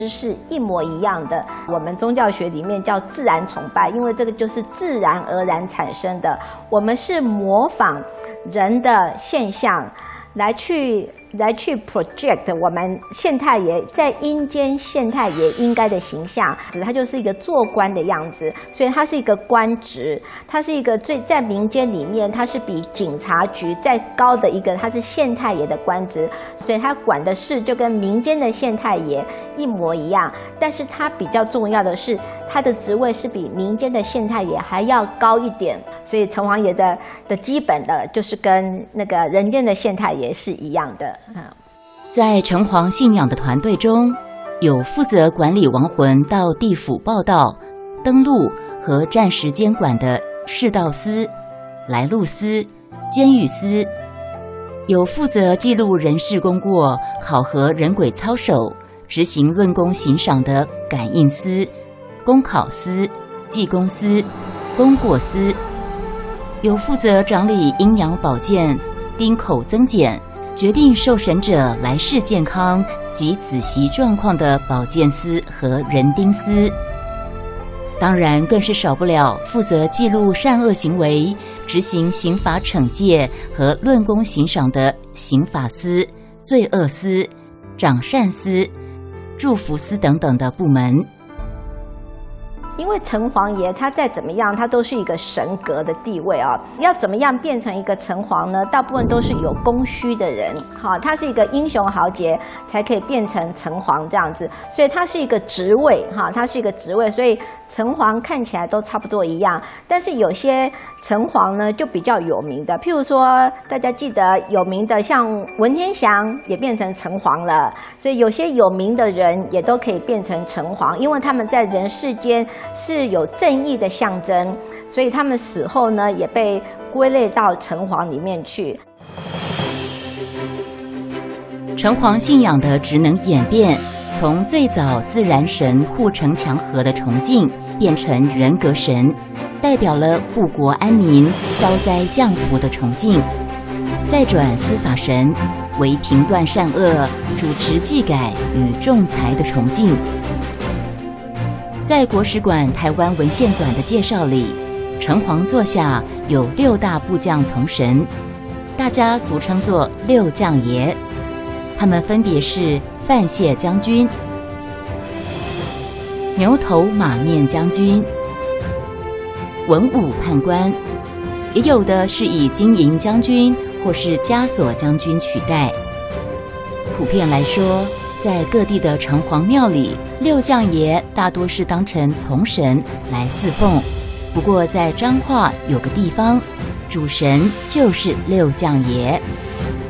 是一模一样的。我们宗教学里面叫自然崇拜，因为这个就是自然而然产生的。我们是模仿人的现象来去 project 我们县太爷在阴间县太爷应该的形象，它就是一个做官的样子，所以它是一个官职，它是一个在民间里面，它是比警察局再高的一个，它是县太爷的官职，所以它管的事就跟民间的县太爷一模一样，但是它比较重要的是，它的职位是比民间的县太爷还要高一点，所以城隍爷的基本的就是跟那个人间的县太爷是一样的。 在城隍信仰的团队中，有负责管理亡魂到地府报到、登录和暂时监管的世道司、来路司、监狱司，有负责记录人事功过、考核人轨操守、执行论功行赏的感应司、公考司、技工司、功过司，有负责掌理阴阳保健、丁口增减、决定受审者来世健康及子息状况的保健司和人丁司，当然更是少不了负责记录善恶行为、执行刑法惩戒和论功行赏的刑法司、罪恶司、掌善司、祝福司等等的部门。 因为城隍爷他再怎么样，他都是一个神格的地位啊。要怎么样变成一个城隍呢？大部分都是有功勋的人，他是一个英雄豪杰才可以变成城隍这样子，所以他是一个职位，他是一个职位，所以城隍看起来都差不多一样。但是有些城隍呢就比较有名的，譬如说大家记得有名的像文天祥也变成城隍了，所以有些有名的人也都可以变成城隍，因为他们在人世间是有正义的象征，所以他们死后呢也被归类到城隍里面去。 城隍信仰的职能演变，从最早自然神护城墙河的崇敬，变成人格神，代表了护国安民、消灾降福的崇敬；再转司法神，为评断善恶、主持纪改与仲裁的崇敬。在国史馆台湾文献馆的介绍里，城隍座下有6大部将从神，大家俗称作6将爷。他们分别是范谢将军、牛头马面将军、文武判官，也有的是以金银将军或是枷锁将军取代。普遍来说，在各地的城隍庙里，6将爷大多是当成从神来侍奉。不过在彰化有个地方，主神就是6将爷。